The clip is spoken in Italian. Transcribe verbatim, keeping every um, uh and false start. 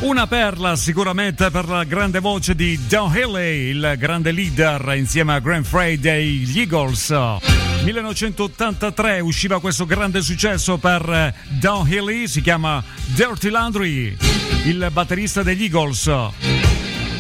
Una perla sicuramente per la grande voce di Don Healy, il grande leader insieme a Glenn Frey degli Eagles. millenovecentottantatré usciva questo grande successo per Don Healy, si chiama Dirty Laundry, il batterista degli Eagles.